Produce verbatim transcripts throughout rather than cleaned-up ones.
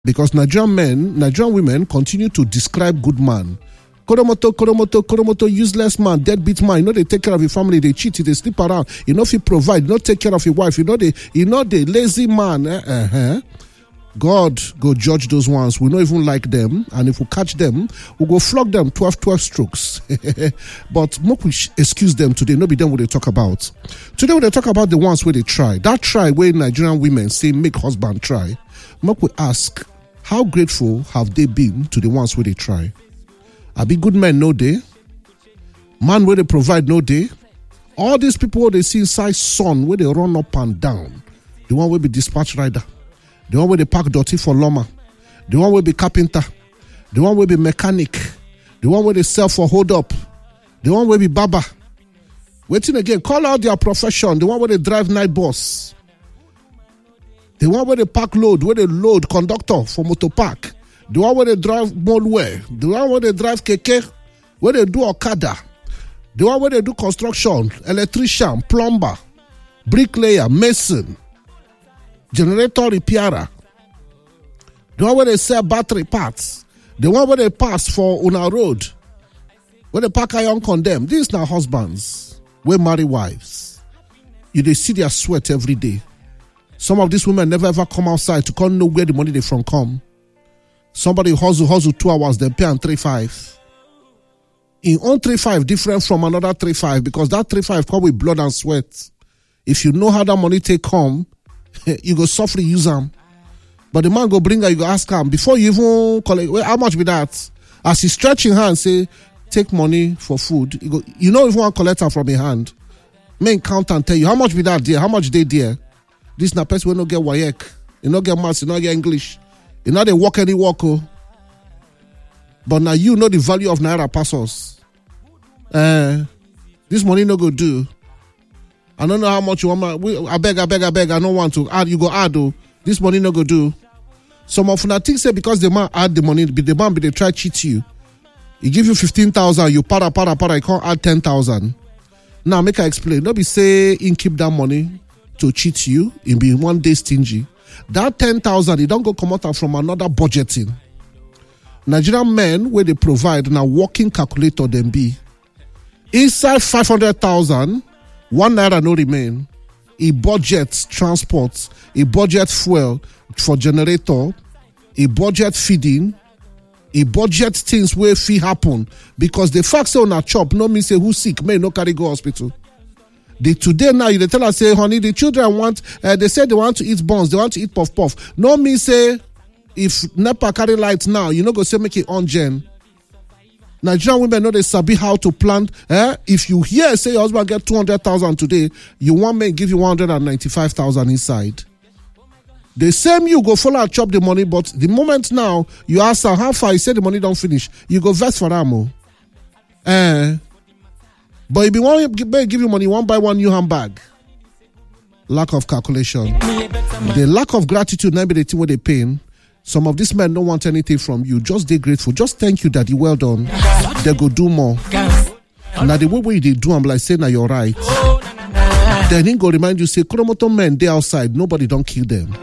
Because Nigerian men, Nigerian women continue to describe good man. Koromoto, Koromoto, Koromoto, useless man, deadbeat man. You know they take care of your family, they cheat, they sleep around. You know if you provide, you know take care of your wife. You know they, you know the lazy man. Uh-huh. God go judge those ones. We don't even like them, and if we catch them, we go flog them twelve, twelve strokes. But make we excuse them today. No be them what they talk about. Today we they talk about the ones where they try. That try where Nigerian women say make husband try. Make we ask, how grateful have they been to the ones where they try? I be good men no day. Man where they provide no day. All these people where they see inside sun where they run up and down. The one will be dispatch rider. The one where they pack dirty for Loma. The one where be carpenter. The one where be mechanic. The one where they sell for hold up. The one where be barber. Waiting again, call out their profession. The one where they drive night bus. The one where they pack load, where they load conductor for motor park. The one where they drive Molway. The one where they drive keke. Where they do Okada. The one where they do construction, electrician, plumber, bricklayer, mason, generator repairer. The one where they sell battery parts. The one where they pass for Una Road. Where they pack iron condemn. These now husbands. We marry wives. You they see their sweat every day. Some of these women never ever come outside to come know where the money they from come. Somebody hustle, hustle two hours, then pay and three five. In on three five different from another three five because that three five come with blood and sweat. If you know how that money take come, you go softly use them. But the man go bring her, you go ask him before you even collect. Well, how much be that? As he stretching hand, say, take money for food. You go, you know if you want to collect her from your hand, main count and tell you how much be that there, how much they there. This na person will not get wayek, you not get maths, you not get English, you not they walk any walk. Oh. But now you know the value of naira passes. Uh, this money no go do. I don't know how much you want. My, we, I beg, I beg, I beg. I don't want to add. You go add. Oh, this money no go do. Some of them think say because the man add the money, the man be they try cheat you. He give you fifteen thousand. You para para para. You can't add ten thousand. Now make I explain. Don't be say in keep that money to cheat you. In be one day stingy. That ten thousand, it don't go come out from another budgeting. Nigerian men where they provide now working calculator them be inside five hundred thousand. One naira no remain. A budget transport, a budget fuel for generator, a budget feeding, a budget things where fee happen because the fact say on a chop no mean say who sick may no carry go hospital. They today now they tell us say honey the children want uh, they say they want to eat buns, they want to eat puff puff. No mean say if NEPA carry lights now you know go say make it on gen. Nigerian women know they sabi how to plan. Eh? If you hear say your husband get two hundred thousand today, you want me give you one hundred ninety-five thousand inside. The same you go follow and chop the money, but the moment now you ask her how far, you say the money don't finish, you go vest for ammo. Eh? But if you want to give you money, one by one new handbag. Lack of calculation. The lack of gratitude, maybe the thing where they paying. Some of these men don't want anything from you. Just they grateful. Just thank you, daddy. Well done. They go do more. Now the way way they do, I'm like saying, now you're right. Then he go remind you, say, Koromoto men, they outside. Nobody don't kill them.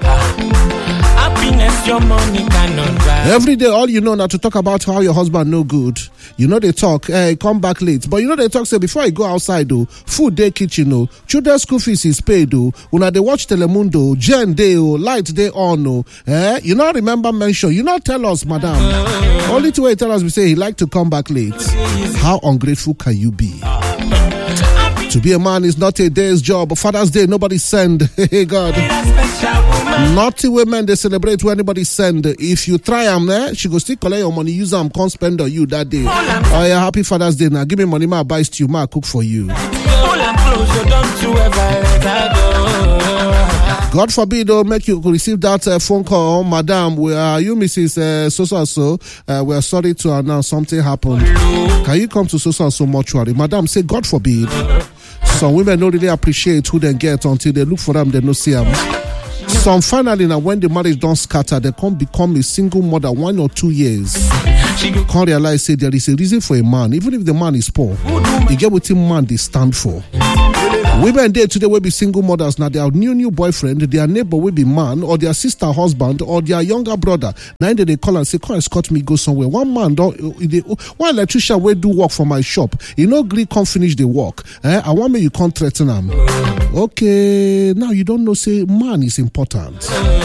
Your money cannot buy. Every day, all you know now to talk about how your husband no good. You know they talk, hey, come back late. But you know they talk, say, before I go outside, though, food day kitchen, oh, children's school fees is paid, though. When they watch Telemundo, Gen day, oh, light day on, oh. Eh? You not remember mention. You not tell us, madam. Uh, Only two way tell us, we say he like to come back late. How ungrateful can you be? To be a man is not a day's job. Father's Day, nobody send. Hey, God. Naughty women, they celebrate when anybody send. If you try them, eh, she go still collect your money, use them, can't spend on you that day. Oh, yeah, happy Father's Day. Now, give me money, my buy to you, my cook for you. God forbid, oh, make you receive that uh, phone call, madam. Where are you, Missus Uh, so so so? Uh, we are sorry to announce something happened. Can you come to so so so mortuary? Madam, say God forbid. Some women don't really appreciate who they get until they look for them, they don't see them. Some finally now when the marriage don't scatter, they can't become a single mother one or two years. Can't realize say there is a reason for a man, even if the man is poor. You get what the man they stand for. Women there today will be single mothers. Now their new new boyfriend, their neighbor will be man, or their sister husband, or their younger brother. Now they call and say, "Come escort me go somewhere." One man don't they, one electrician will do work for my shop. You know, agree can't finish the work. Eh? I want me you can't threaten him. Okay, now you don't know. Say man is important.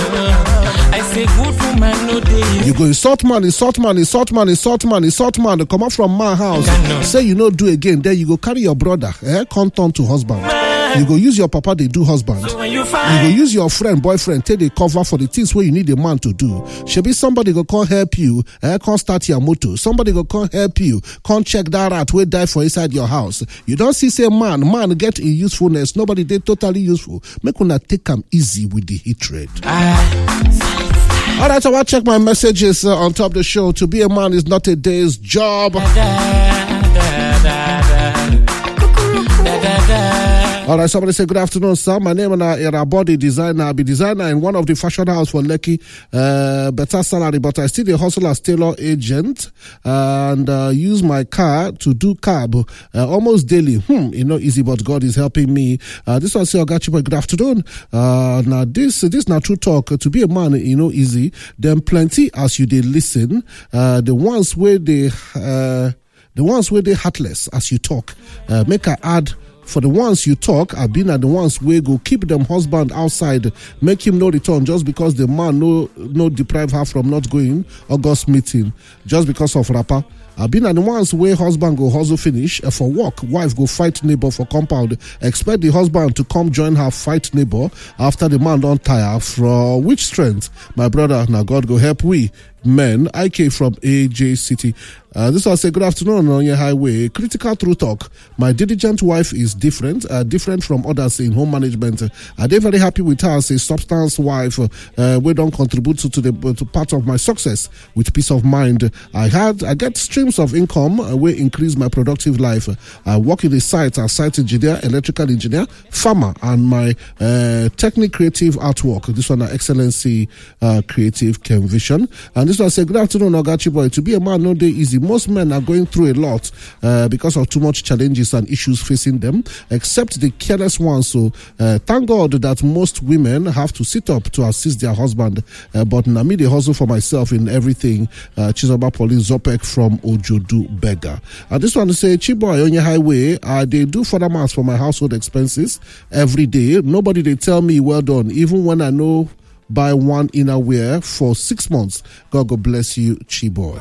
I say good woman no day. You go insult man, insult man, insult man, insult man, insult man. They come out from my house. Say you know do again. Then you go carry your brother. Eh? Come turn to husband. Man. You go use your papa. They do husband. So you, you go use your friend, boyfriend. Take the cover for the things where you need a man to do. Should be somebody go come help you. Eh? Come start your motor. Somebody go come help you. Come check that rat where die for inside your house. You don't see say man, man get in usefulness. Nobody they totally useful. Make una take them easy with the hatred. Ah. All right, I want to check my messages uh, on top of the show. To be a man is not a day's job. Da, da, da, da. Da, da, da. All right, somebody say, good afternoon, sir. My name is uh, body designer. I be designer in one of the fashion house for Lekki. Uh, better salary, but I still the hustle as tailor agent and uh, use my car to do cab uh, almost daily. Hmm, you know, easy, but God is helping me. Uh, this one say, Ogachiboy, good afternoon. Uh, now this, this not true talk. To be a man, you know, easy. Then plenty as you did listen. Uh, the ones where they, uh, the ones where they heartless as you talk. Uh, make I add. For the ones you talk, I've been at the ones where go keep them husband outside, make him no return just because the man no no deprive her from not going August meeting just because of rapper. I've been at the ones where husband go hustle finish uh, for work, wife go fight neighbor for compound, expect the husband to come join her fight neighbor after the man don't tire. From which strength, my brother, now God go help we men. I came from A J City. Uh, this was a good afternoon on your highway. Critical true talk. My diligent wife is different, uh, different from others in home management. Uh, are they very happy with her as a substance wife? Uh, we don't contribute to, to the to part of my success with peace of mind. I had I get streams of income uh, will increase my productive life. I work in the site as site engineer, electrical engineer, farmer, and my uh, technical creative artwork. This one, uh, excellency uh, creative vision. And this one say, good afternoon, Ogachiboy. To be a man no day easy. Most men are going through a lot uh, because of too much challenges and issues facing them, except the careless ones. So uh, thank God that most women have to sit up to assist their husband. Uh, but na me, they hustle for myself in everything. Uh, Chizoba Police Zopek from Ojodu Beggar. And this one to say, Chiboy on your highway, uh, they do further mass for my household expenses every day. Nobody they tell me well done, even when I know buy one inner wear for six months. God, God bless you, Chiboy.